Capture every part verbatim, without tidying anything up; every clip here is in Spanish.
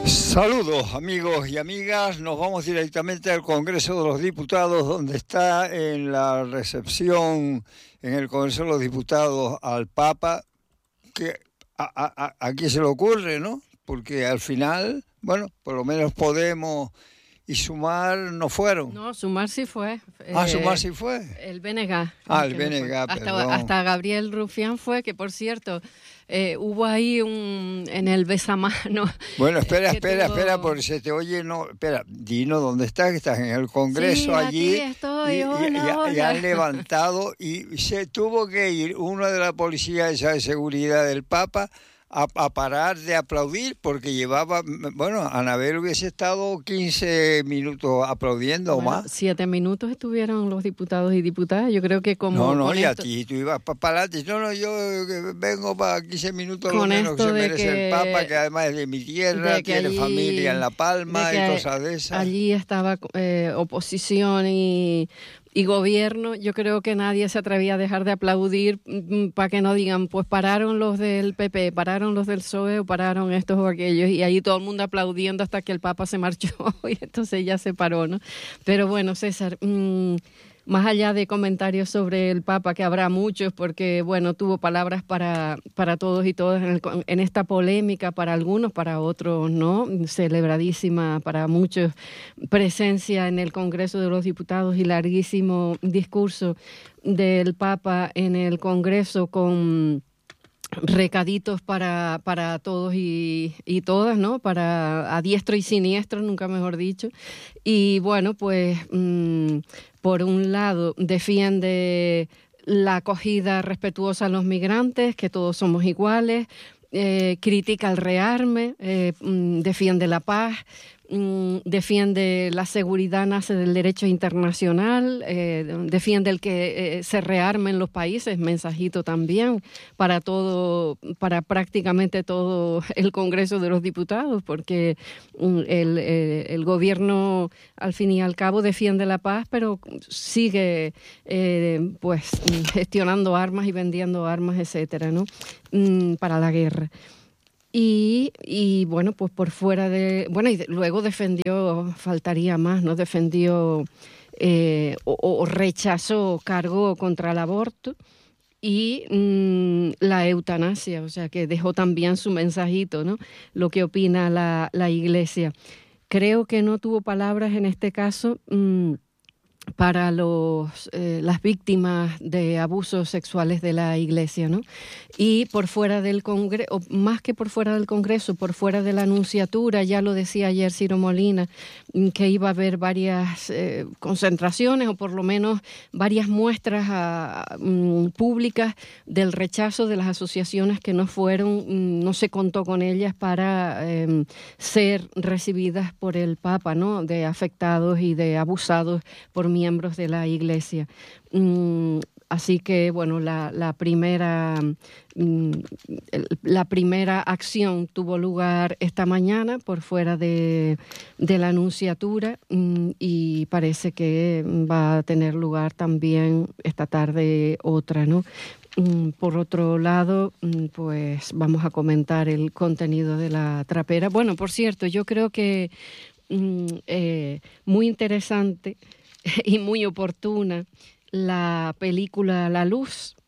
Saludos amigos y amigas, nos vamos directamente al Congreso de los Diputados, donde está en la recepción en el Congreso de los Diputados al Papa, que a, a, a quién se le ocurre, ¿no? Porque al final, bueno, por lo menos Podemos y Sumar no fueron. No, Sumar sí fue. Ah, eh, Sumar sí fue. El B N G. Ah, el B N G, perdón. Hasta, hasta Gabriel Rufián fue, que por cierto, eh, hubo ahí un en el besamano. Bueno, espera, espera, tuvo... espera, porque se te oye, no, espera, Dino, ¿dónde estás? Que estás en el Congreso sí, allí. Aquí estoy, y, hola, y, y, hola. y han levantado y se tuvo que ir uno de la policía esa de seguridad del Papa A, a parar de aplaudir porque llevaba, bueno, Anabel hubiese estado quince minutos aplaudiendo bueno, o más. Siete minutos estuvieron los diputados y diputadas. Yo creo que como... No, no, con y a esto, ti, tú ibas para adelante. No, no, yo vengo para quince minutos lo con menos que se esto de merece que- el Papa, que además es de mi tierra, de que tiene allí- familia en La Palma de y que cosas de esas. Allí estaba eh, oposición y, y gobierno. Yo creo que nadie se atrevía a dejar de aplaudir mm, para que no digan, pues pararon los del P P, pararon los del P S O E o pararon estos o aquellos. Y ahí todo el mundo aplaudiendo hasta que el Papa se marchó y entonces ya se paró, ¿no? Pero bueno, César... Mmm, más allá de comentarios sobre el Papa, que habrá muchos, porque, bueno, tuvo palabras para, para todos y todas en, el, en esta polémica, para algunos, para otros no, celebradísima para muchos, presencia en el Congreso de los Diputados y larguísimo discurso del Papa en el Congreso con... recaditos para, para todos y, y todas, ¿no? Para a diestro y siniestro, nunca mejor dicho. Y bueno, pues mmm, por un lado defiende la acogida respetuosa a los migrantes, que todos somos iguales, eh, critica el rearme, eh, mmm, defiende la paz, mmm, defiende la seguridad, nace del derecho internacional, eh, defiende el que eh, se rearmen los países, mensajito también para todo, para prácticamente todo el Congreso de los Diputados, porque um, el, el, el gobierno al fin y al cabo defiende la paz, pero sigue eh, pues gestionando armas y vendiendo armas, etcétera, ¿no? Um, para la guerra. Y, y bueno, pues por fuera de... Bueno, y de, luego defendió, faltaría más, ¿no? Defendió eh, o, o rechazó, cargó contra el aborto y mmm, la eutanasia, o sea, que dejó también su mensajito, ¿no? Lo que opina la, la Iglesia. Creo que no tuvo palabras en este caso... Mmm, para los, eh, las víctimas de abusos sexuales de la Iglesia, ¿no? Y por fuera del Congreso, más que por fuera del Congreso, por fuera de la Anunciatura, ya lo decía ayer Ciro Molina, que iba a haber varias eh, concentraciones o por lo menos varias muestras a, um, públicas del rechazo de las asociaciones que no fueron, um, no se contó con ellas para eh, ser recibidas por el Papa, ¿no? De afectados y de abusados por miembros de la Iglesia. Mm, así que, bueno, la, la, primera, mm, la primera acción tuvo lugar esta mañana por fuera de, de la Anunciatura mm, y parece que va a tener lugar también esta tarde otra, ¿no? Mm, por otro lado, mm, pues vamos a comentar el contenido de la trapera. Bueno, por cierto, yo creo que mm, eh, muy interesante y muy oportuna la película La Luz,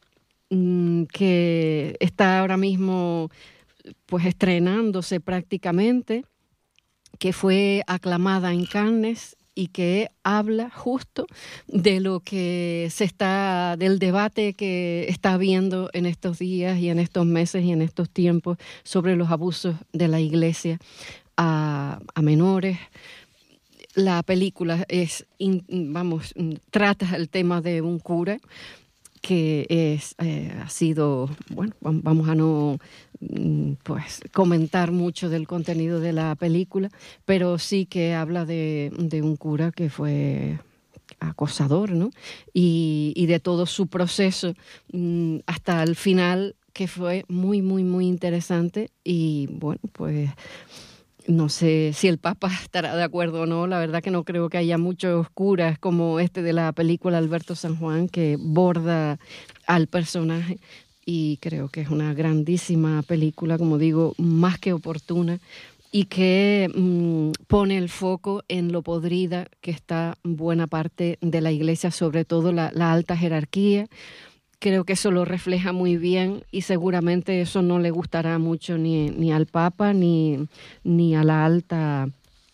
que está ahora mismo pues estrenándose prácticamente, que fue aclamada en Cannes y que habla justo de lo que se está, del debate que está habiendo en estos días y en estos meses y en estos tiempos sobre los abusos de la Iglesia a, a menores. La película es, vamos, trata el tema de un cura que es, eh, ha sido, bueno, vamos a no pues comentar mucho del contenido de la película, pero sí que habla de, de un cura que fue acosador, ¿no? Y, y de todo su proceso mmm, hasta el final, que fue muy, muy, muy interesante y, bueno, pues... No sé si el Papa estará de acuerdo o no, la verdad que no creo que haya muchos curas como este de la película Alberto San Juan que borda al personaje y creo que es una grandísima película, como digo, más que oportuna y que mmm, pone el foco en lo podrida que está buena parte de la Iglesia, sobre todo la, la alta jerarquía. Creo que eso lo refleja muy bien y seguramente eso no le gustará mucho ni, ni al Papa ni, ni a la alta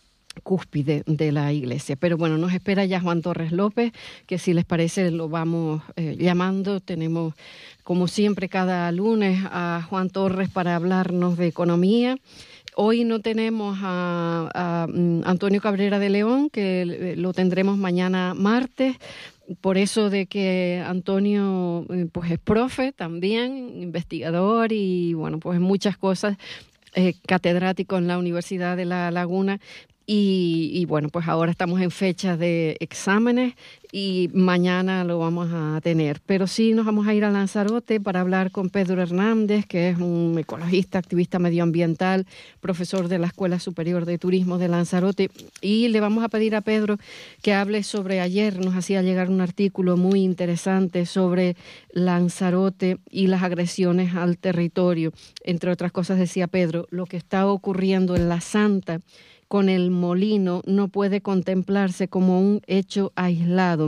cúspide de la Iglesia. Pero bueno, nos espera ya Juan Torres López, que si les parece lo vamos eh, llamando. Tenemos, como siempre, cada lunes a Juan Torres para hablarnos de economía. Hoy no tenemos a, a Antonio Cabrera de León, que lo tendremos mañana martes, por eso de que Antonio pues es profe también, investigador y bueno, pues muchas cosas, eh, catedrático en la Universidad de La Laguna. Y, y bueno, pues ahora estamos en fecha de exámenes y mañana lo vamos a tener. Pero sí nos vamos a ir a Lanzarote para hablar con Pedro Hernández, que es un ecologista, activista medioambiental, profesor de la Escuela Superior de Turismo de Lanzarote. Y le vamos a pedir a Pedro que hable sobre, ayer nos hacía llegar un artículo muy interesante sobre Lanzarote y las agresiones al territorio. Entre otras cosas decía Pedro, lo que está ocurriendo en La Santa con el molino no puede contemplarse como un hecho aislado.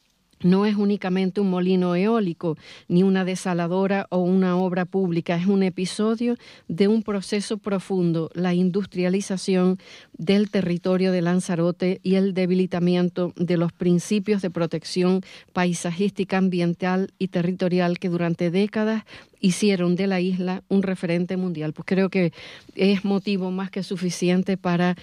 No es únicamente un molino eólico, ni una desaladora o una obra pública, es un episodio de un proceso profundo, la industrialización del territorio de Lanzarote y el debilitamiento de los principios de protección paisajística, ambiental y territorial que durante décadas hicieron de la isla un referente mundial. Pues creo que es motivo más que suficiente para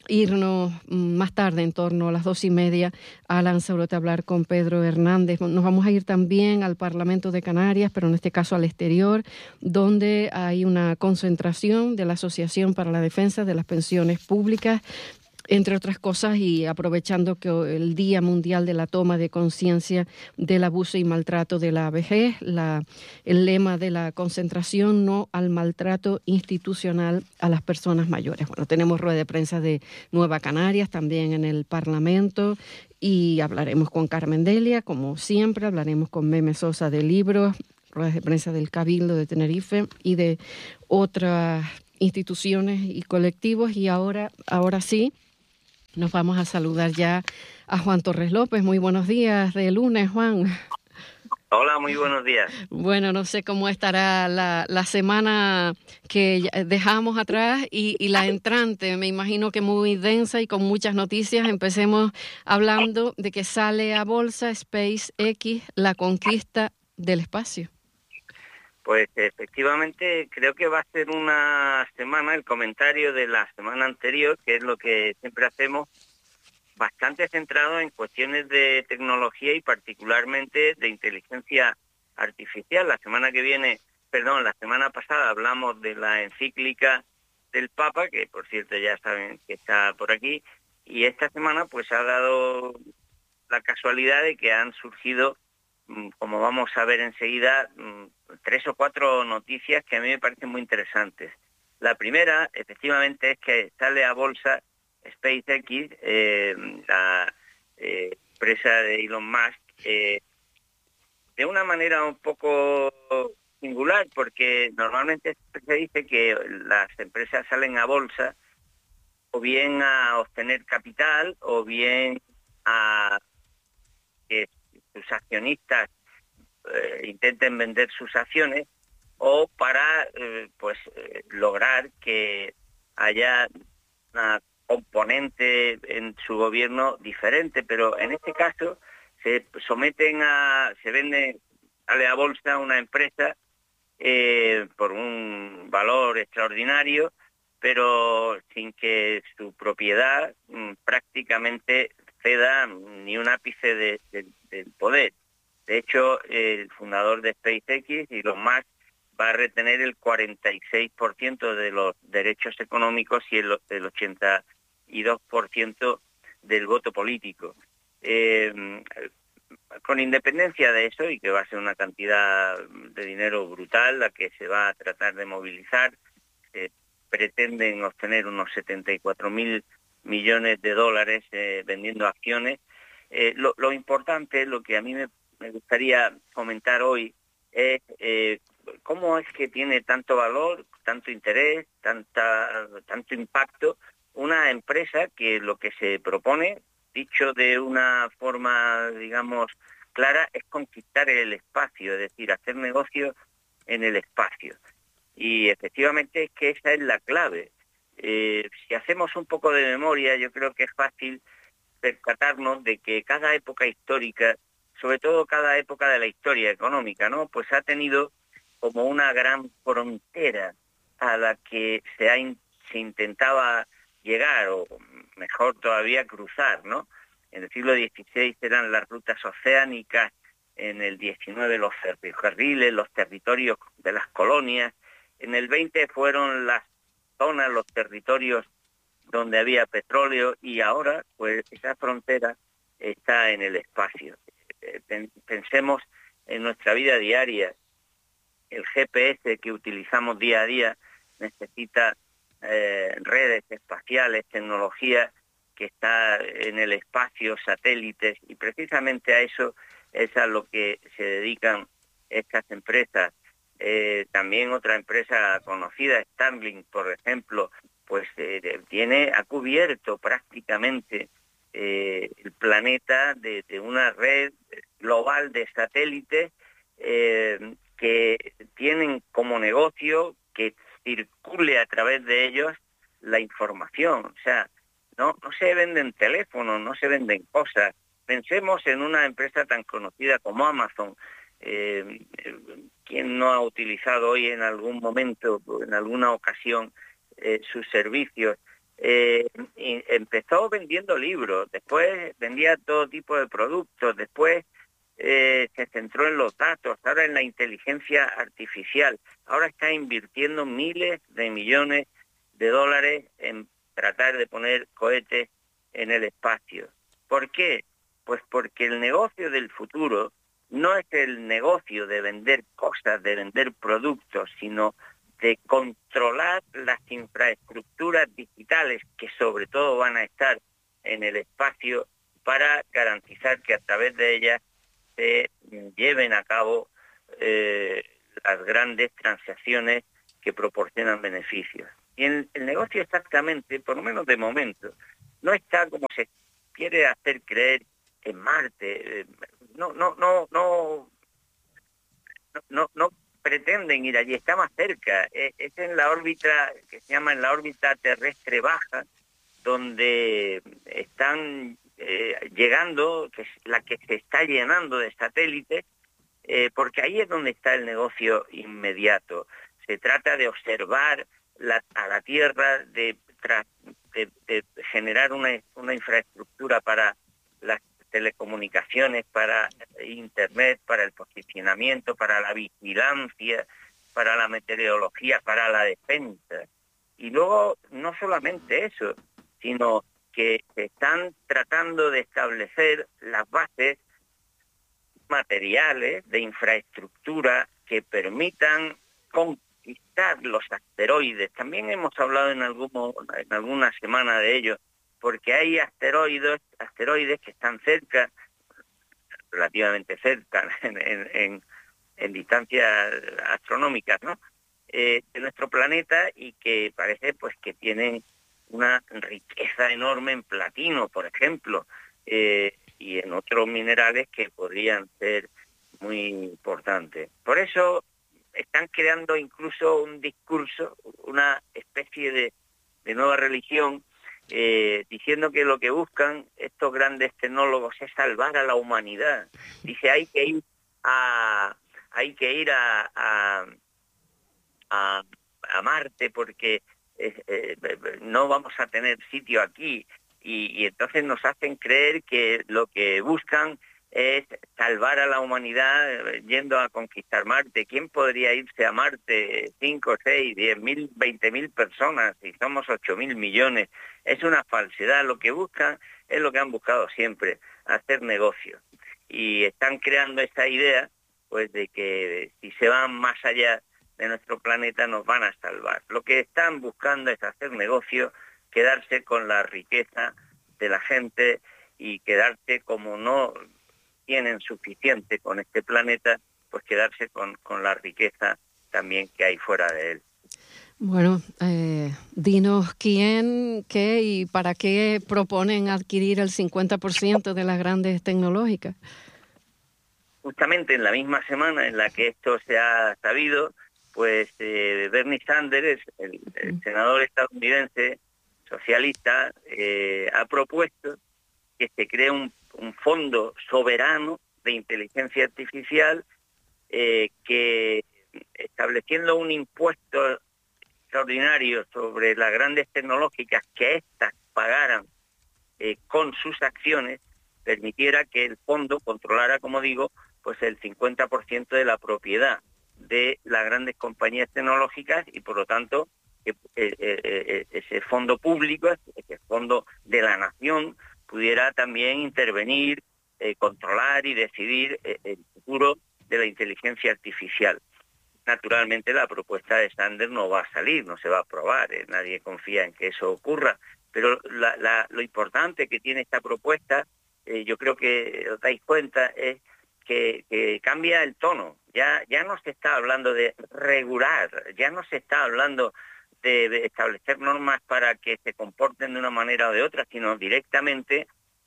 irnos más tarde, en torno a las dos y media, a Lanzarote a hablar con Pedro Hernández. Nos vamos a ir también al Parlamento de Canarias, pero en este caso al exterior, donde hay una concentración de la Asociación para la Defensa de las Pensiones Públicas, entre otras cosas, y aprovechando que el Día Mundial de la Toma de Conciencia del Abuso y Maltrato de la Vejez, la, el lema de la concentración, no al maltrato institucional a las personas mayores. Bueno, tenemos rueda de prensa de Nueva Canarias también en el Parlamento y hablaremos con Carmen Delia, como siempre, hablaremos con Meme Sosa de Libros, ruedas de prensa del Cabildo de Tenerife y de otras instituciones y colectivos. Y ahora, ahora sí, nos vamos a saludar ya a Juan Torres López. Muy buenos días de lunes, Juan. Hola, muy buenos días. Bueno, no sé cómo estará la, la semana que dejamos atrás y, y la entrante. Me imagino que muy densa y con muchas noticias. Empecemos hablando de que sale a bolsa SpaceX, la conquista del espacio. Pues efectivamente creo que va a ser una semana, el comentario de la semana anterior, que es lo que siempre hacemos, bastante centrado en cuestiones de tecnología y particularmente de inteligencia artificial. La semana que viene, perdón, la semana pasada hablamos de la encíclica del Papa, que por cierto ya saben que está por aquí, y esta semana pues ha dado la casualidad de que han surgido, como vamos a ver enseguida, tres o cuatro noticias que a mí me parecen muy interesantes. La primera, efectivamente, es que sale a bolsa SpaceX, eh, la eh, empresa de Elon Musk, eh, de una manera un poco singular, porque normalmente se dice que las empresas salen a bolsa o bien a obtener capital o bien a que sus accionistas eh, intenten vender sus acciones o para eh, pues eh, lograr que haya una componente en su gobierno diferente, pero en este caso se someten a, se vende, sale a bolsa una empresa eh, por un valor extraordinario, pero sin que su propiedad mm, prácticamente ceda ni un ápice de, de, del poder. De hecho, el fundador de SpaceX, Elon Musk, va a retener el cuarenta y seis por ciento de los derechos económicos y el, el ochenta y dos por ciento del voto político. Eh, con independencia de eso, y que va a ser una cantidad de dinero brutal la que se va a tratar de movilizar, eh, pretenden obtener unos setenta y cuatro mil millones de dólares eh, vendiendo acciones. Eh, lo, lo importante, lo que a mí me, me gustaría comentar hoy, es eh, cómo es que tiene tanto valor, tanto interés, tanta, tanto impacto una empresa que lo que se propone, dicho de una forma, digamos, clara, es conquistar el espacio, es decir, hacer negocio en el espacio. Y efectivamente es que esa es la clave. Eh, si hacemos un poco de memoria, yo creo que es fácil percatarnos de que cada época histórica, sobre todo cada época de la historia económica, ¿no?, pues ha tenido como una gran frontera a la que se, ha in, se intentaba llegar, o mejor todavía cruzar, ¿no? En el siglo dieciséis eran las rutas oceánicas, en el diecinueve los ferrocarriles, los territorios de las colonias, en el veinte fueron las zonas, los territorios donde había petróleo, y ahora pues esa frontera está en el espacio. Pensemos en nuestra vida diaria. El G P S que utilizamos día a día necesita eh, redes espaciales, tecnología que está en el espacio, satélites, y precisamente a eso es a lo que se dedican estas empresas. Eh, también otra empresa conocida, Starlink, por ejemplo, pues eh, tiene, ha cubierto prácticamente eh, el planeta de, de una red global de satélites eh, que tienen como negocio que circule a través de ellos la información. O sea, no, no se venden teléfonos, no se venden cosas. Pensemos en una empresa tan conocida como Amazon. Eh, ¿Quién no ha utilizado hoy en algún momento, en alguna ocasión, eh, sus servicios? Eh, empezó vendiendo libros, después vendía todo tipo de productos, después eh, se centró en los datos, ahora en la inteligencia artificial, ahora está invirtiendo miles de millones de dólares en tratar de poner cohetes en el espacio. ¿Por qué? Pues porque el negocio del futuro no es el negocio de vender cosas, de vender productos, sino de controlar las infraestructuras digitales que sobre todo van a estar en el espacio para garantizar que a través de ellas se lleven a cabo eh, las grandes transacciones que proporcionan beneficios. Y el, el negocio exactamente, por lo menos de momento, no está como se quiere hacer creer en Marte. No, no, no, no, no, no, no pretenden ir allí, está más cerca. Es, es en la órbita que se llama en la órbita terrestre baja, donde están eh, llegando, que es la que se está llenando de satélites, eh, porque ahí es donde está el negocio inmediato. Se trata de observar la, a la Tierra, de, de, de generar una, una infraestructura para las telecomunicaciones, para Internet, para el posicionamiento, para la vigilancia, para la meteorología, para la defensa. Y luego, no solamente eso, sino que se están tratando de establecer las bases materiales de infraestructura que permitan conquistar los asteroides. También hemos hablado en, algún, en alguna semana de ello, porque hay asteroides, asteroides que están cerca, relativamente cerca, en, en, en, en distancias astronómicas, ¿no?, eh, de nuestro planeta, y que parece pues que tienen una riqueza enorme en platino, por ejemplo, eh, y en otros minerales que podrían ser muy importantes. Por eso están creando incluso un discurso, una especie de, de nueva religión, eh, diciendo que lo que buscan estos grandes tecnólogos es salvar a la humanidad. Dice, hay que ir a, hay que ir a, a, a, a Marte porque eh, eh, no vamos a tener sitio aquí, y, y entonces nos hacen creer que lo que buscan es salvar a la humanidad yendo a conquistar Marte. ¿Quién podría irse a Marte? Cinco, seis, diez mil, veinte mil personas, y somos ocho mil millones. Es una falsedad. Lo que buscan es lo que han buscado siempre, hacer negocio. Y están creando esta idea, pues, de que si se van más allá de nuestro planeta nos van a salvar. Lo que están buscando es hacer negocio, quedarse con la riqueza de la gente, y quedarse, como no tienen suficiente con este planeta, pues quedarse con, con la riqueza también que hay fuera de él. Bueno, eh, dinos quién, qué y para qué proponen adquirir el cincuenta por ciento de las grandes tecnológicas. Justamente en la misma semana en la que esto se ha sabido, pues eh, Bernie Sanders, el, el senador estadounidense socialista, eh, ha propuesto que se cree un, un fondo soberano de inteligencia artificial eh, que, estableciendo un impuesto extraordinario sobre las grandes tecnológicas, que éstas pagaran eh, con sus acciones, permitiera que el fondo controlara, como digo, pues el cincuenta por ciento de la propiedad de las grandes compañías tecnológicas y, por lo tanto, que eh, eh, ese fondo público, ese fondo de la nación, pudiera también intervenir, eh, controlar y decidir eh, el futuro de la inteligencia artificial. Naturalmente, la propuesta de Sanders no va a salir, no se va a aprobar, eh, nadie confía en que eso ocurra, pero la, la, lo importante que tiene esta propuesta, eh, yo creo que os dais cuenta, es que, que cambia el tono. Ya, ya no se está hablando de regular, ya no se está hablando de, de establecer normas para que se comporten de una manera o de otra, sino directamente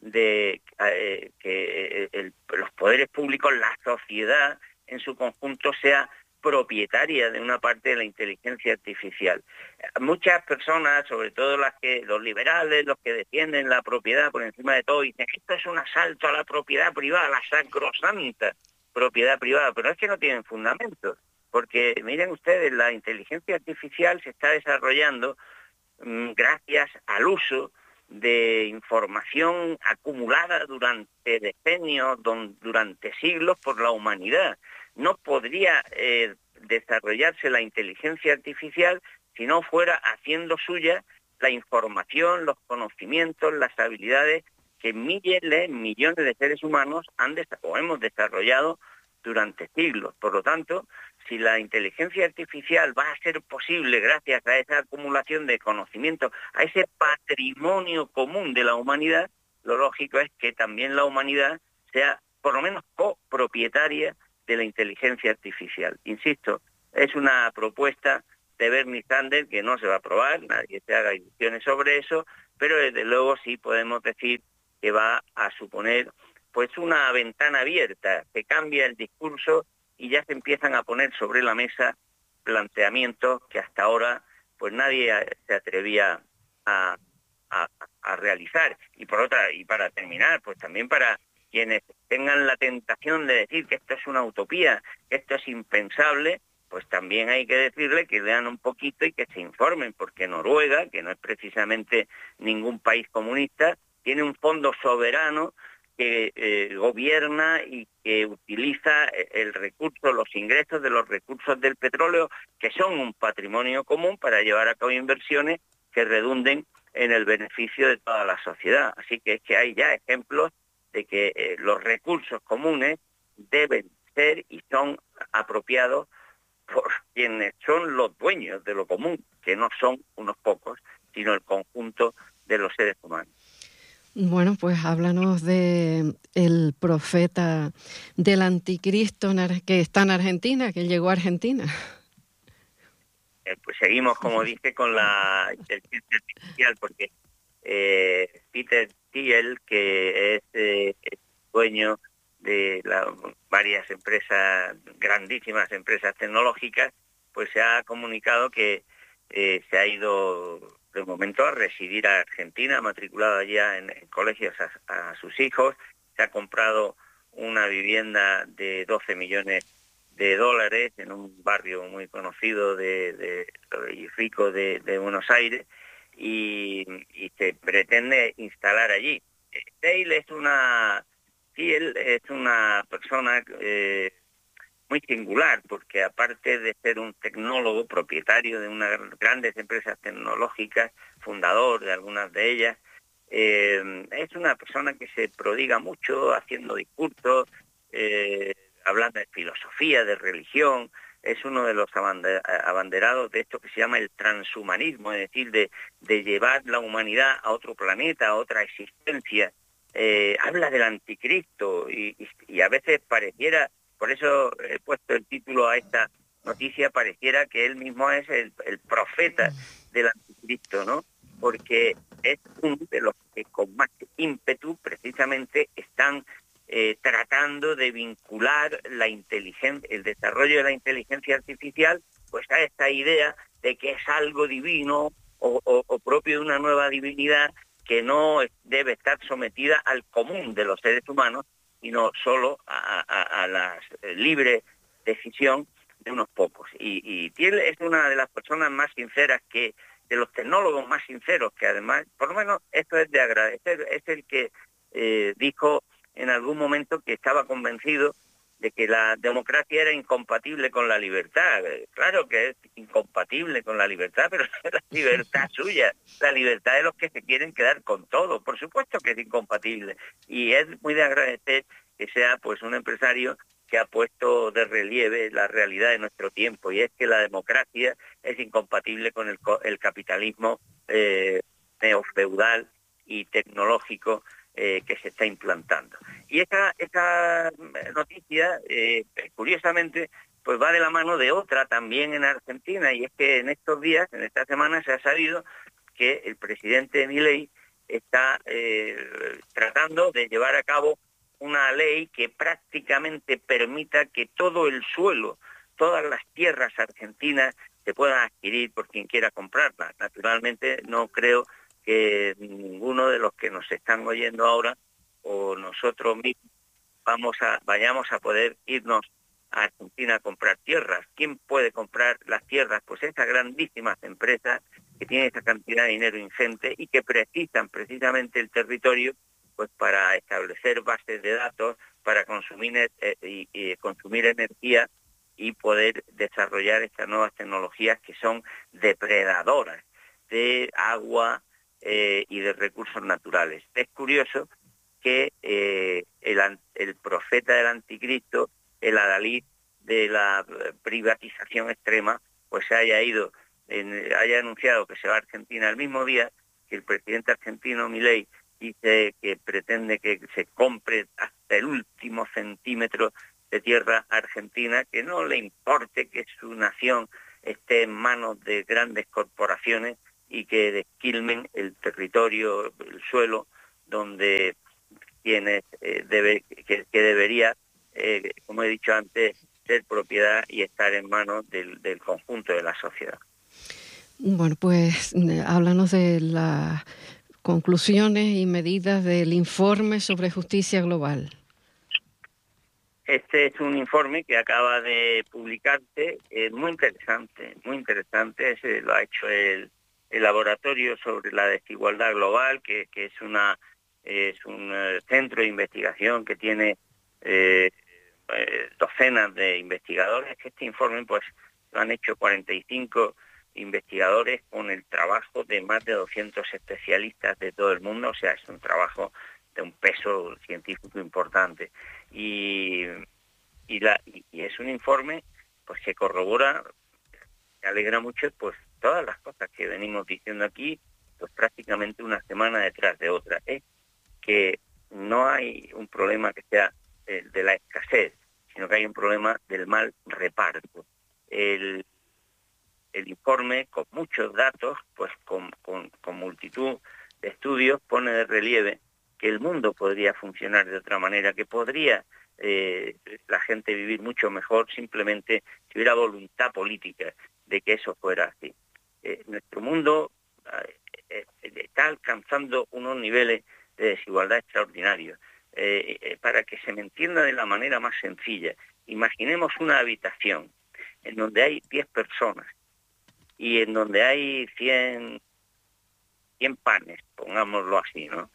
de eh, que el, los poderes públicos, la sociedad en su conjunto, sea propietaria de una parte de la inteligencia artificial. Muchas personas, sobre todo las que los liberales, los que defienden la propiedad por encima de todo, dicen que esto es un asalto a la propiedad privada, la sacrosanta propiedad privada, pero es que no tienen fundamentos, porque miren ustedes, la inteligencia artificial se está desarrollando mmm, gracias al uso de información acumulada durante decenios, don, durante siglos por la humanidad. No podría eh, desarrollarse la inteligencia artificial si no fuera haciendo suya la información, los conocimientos, las habilidades que miles, millones de seres humanos han o hemos desarrollado durante siglos. Por lo tanto, si la inteligencia artificial va a ser posible gracias a esa acumulación de conocimiento, a ese patrimonio común de la humanidad, lo lógico es que también la humanidad sea por lo menos copropietaria de la inteligencia artificial. Insisto, es una propuesta de Bernie Sanders que no se va a aprobar, nadie se haga ilusiones sobre eso, pero desde luego sí podemos decir que va a suponer pues una ventana abierta, que cambia el discurso y ya se empiezan a poner sobre la mesa planteamientos que hasta ahora pues nadie se atrevía a, a, a realizar. Y por otra, y para terminar, pues también para quienes tengan la tentación de decir que esto es una utopía, que esto es impensable, pues también hay que decirle que lean un poquito y que se informen, porque Noruega, que no es precisamente ningún país comunista, tiene un fondo soberano que eh, gobierna y que utiliza el recurso, los ingresos de los recursos del petróleo, que son un patrimonio común, para llevar a cabo inversiones que redunden en el beneficio de toda la sociedad. Así que es que hay ya ejemplos de que eh, los recursos comunes deben ser y son apropiados por quienes son los dueños de lo común, que no son unos pocos, sino el conjunto de los seres humanos. Bueno, pues háblanos de el profeta del anticristo que está en Argentina, que llegó a Argentina. Eh, pues seguimos, como dije, con la inteligencia artificial, porque eh, Peter Thiel, que es eh, el dueño de la, varias empresas, grandísimas empresas tecnológicas, pues se ha comunicado que eh, se ha ido de momento a residir a Argentina, matriculado allá en, en colegios a, a sus hijos, se ha comprado una vivienda de doce millones de dólares en un barrio muy conocido de, de, y rico de, de Buenos Aires, y, y se pretende instalar allí. Thiel es una, Thiel es una persona eh, muy singular, porque aparte de ser un tecnólogo, propietario de unas grandes empresas tecnológicas, fundador de algunas de ellas, eh, es una persona que se prodiga mucho haciendo discursos, eh, hablando de filosofía, de religión. Es uno de los abanderados de esto que se llama el transhumanismo, es decir, de, de llevar la humanidad a otro planeta, a otra existencia. Eh, habla del anticristo y, y, y a veces pareciera, por eso he puesto el título a esta noticia pareciera que él mismo es el, el profeta del anticristo, ¿no? Porque es uno de los que con más ímpetu precisamente están eh, tratando de vincular la inteligencia, el desarrollo de la inteligencia artificial, pues a esta idea de que es algo divino o, o, o propio de una nueva divinidad que no debe estar sometida al común de los seres humanos, sino solo a, a, a la libre decisión de unos pocos. Y, y Thiel es una de las personas más sinceras, que de los tecnólogos más sinceros, que además, por lo menos esto es de agradecer, es el que eh, dijo en algún momento que estaba convencido de que la democracia era incompatible con la libertad. Claro que es incompatible con la libertad, pero la libertad suya, la libertad de los que se quieren quedar con todo, por supuesto que es incompatible. Y es muy de agradecer que sea pues un empresario que ha puesto de relieve la realidad de nuestro tiempo, y es que la democracia es incompatible con el, el capitalismo eh, neofeudal y tecnológico eh, que se está implantando. Y esta, esta noticia, eh, curiosamente, pues va de la mano de otra también en Argentina, y es que en estos días, en esta semana, se ha sabido que el presidente Milei está eh, tratando de llevar a cabo una ley que prácticamente permita que todo el suelo, todas las tierras argentinas se puedan adquirir por quien quiera comprarlas. Naturalmente no creo que ninguno de los que nos están oyendo ahora o nosotros mismos vamos a, vayamos a poder irnos a Argentina a comprar tierras. ¿Quién puede comprar las tierras? Pues estas grandísimas empresas que tienen esa cantidad de dinero ingente y que precisan precisamente el territorio pues para establecer bases de datos, para consumir, eh, y, y consumir energía y poder desarrollar estas nuevas tecnologías que son depredadoras de agua eh, y de recursos naturales. Es curioso que eh, el, el profeta del anticristo, el adalid de la privatización extrema, pues se haya ido, en, haya anunciado que se va a Argentina el mismo día que el presidente argentino Milei dice que pretende que se compre hasta el último centímetro de tierra argentina, que no le importe que su nación esté en manos de grandes corporaciones y que desquilmen el territorio, el suelo, donde quienes eh, debe, que, que debería, eh, como he dicho antes, ser propiedad y estar en manos del, del conjunto de la sociedad. Bueno, pues háblanos de las conclusiones y medidas del informe sobre justicia global. Este es un informe que acaba de publicarse, es muy interesante, muy interesante. Ese lo ha hecho el, el Laboratorio sobre la Desigualdad Global, que, que es una es un uh, centro de investigación que tiene eh, eh, docenas de investigadores. Este informe pues lo han hecho cuarenta y cinco investigadores con el trabajo de más de doscientos especialistas de todo el mundo, o sea, es un trabajo de un peso científico importante. Y, y, la, y, y es un informe pues que corrobora, que alegra mucho pues todas las cosas que venimos diciendo aquí, pues prácticamente una semana detrás de otra. Es que no hay un problema que sea eh, de la escasez, sino que hay un problema del mal reparto. El El informe, con muchos datos, pues con, con, con multitud de estudios, pone de relieve que el mundo podría funcionar de otra manera, que podría eh, la gente vivir mucho mejor simplemente si hubiera voluntad política de que eso fuera así. Eh, nuestro mundo eh, está alcanzando unos niveles de desigualdad extraordinarios. Eh, eh, para que se me entienda de la manera más sencilla, imaginemos una habitación en donde hay diez personas, y en donde hay cien, cien panes, pongámoslo así, ¿no?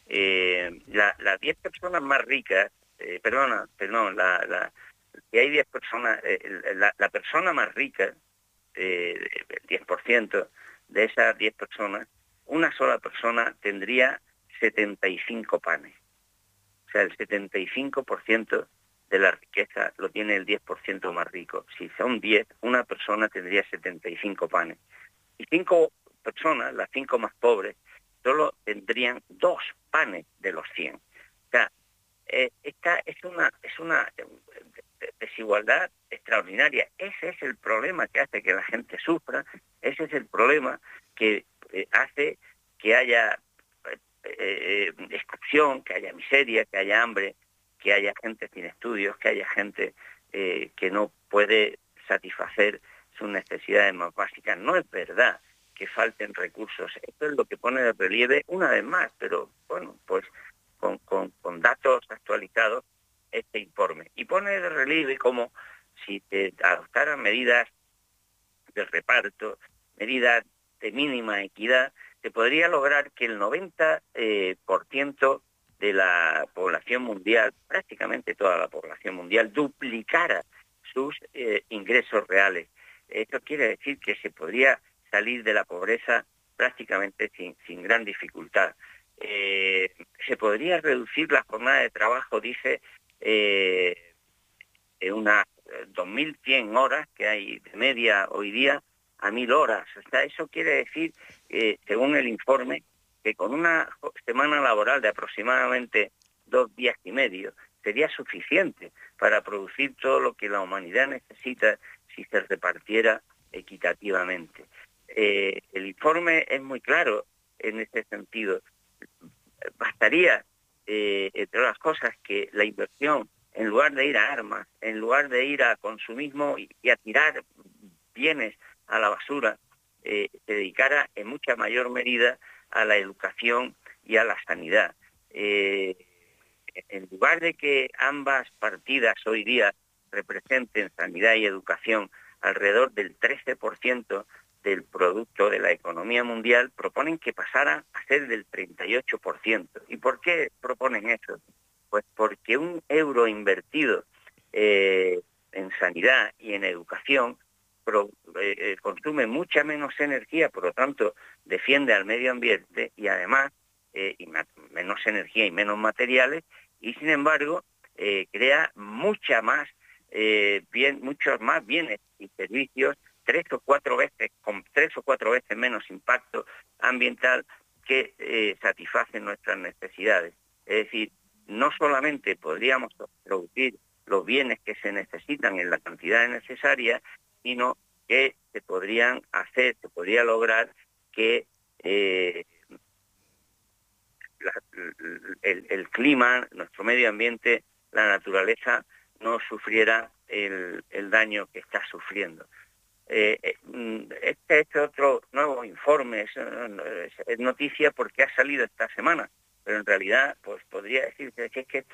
Eh, la, las diez personas más ricas, eh, perdona, perdón, la, la, si hay diez personas, eh, la, la persona más rica, eh, el diez por ciento de esas diez personas, una sola persona tendría setenta y cinco panes. O sea, el setenta y cinco por ciento de la riqueza lo tiene el diez por ciento más rico. Si son diez, una persona tendría setenta y cinco panes. Y cinco personas, las cinco más pobres, solo tendrían dos panes de los cien. O sea, eh, esta es una, es una desigualdad extraordinaria. Ese es el problema que hace que la gente sufra, ese es el problema que eh, hace que haya eh, exclusión, que haya miseria, que haya hambre, que haya gente sin estudios, que haya gente eh, que no puede satisfacer sus necesidades más básicas. No es verdad que falten recursos. Esto es lo que pone de relieve una vez más, pero bueno, pues con, con, con datos actualizados este informe. Y pone de relieve como si se adoptaran medidas de reparto, medidas de mínima equidad, se podría lograr que el noventa por ciento de la población mundial, prácticamente toda la población mundial, duplicara sus eh, ingresos reales. Esto quiere decir que se podría salir de la pobreza prácticamente sin, sin gran dificultad. Eh, se podría reducir la jornada de trabajo, dice, eh, de unas dos mil cien horas que hay de media hoy día a mil horas. O sea, eso quiere decir, eh, según el informe, que con una semana laboral de aproximadamente dos días y medio sería suficiente para producir todo lo que la humanidad necesita si se repartiera equitativamente. Eh, el informe es muy claro en este sentido. Bastaría, eh, entre otras cosas, que la inversión, en lugar de ir a armas, en lugar de ir a consumismo y, y a tirar bienes a la basura, eh, se dedicara en mucha mayor medida a la educación y a la sanidad. Eh, en lugar de que ambas partidas hoy día representen sanidad y educación alrededor del trece por ciento del producto de la economía mundial, proponen que pasara a ser del treinta y ocho por ciento. ¿Y por qué proponen eso? Pues porque un euro invertido eh, en sanidad y en educación pro, eh, consume mucha menos energía, por lo tanto defiende al medio ambiente y además eh, y menos energía y menos materiales, y sin embargo eh, crea mucha más eh, bien, muchos más bienes y servicios, tres o cuatro veces, con tres o cuatro veces menos impacto ambiental que eh, satisfacen nuestras necesidades. Es decir, no solamente podríamos producir los bienes que se necesitan en la cantidad necesaria, sino que se podrían hacer, se podría lograr que eh, la, el, el clima, nuestro medio ambiente, la naturaleza no sufriera el, el daño que está sufriendo. Eh, este es otro nuevo informe, es, es noticia porque ha salido esta semana, pero en realidad pues podría decirse que es que esto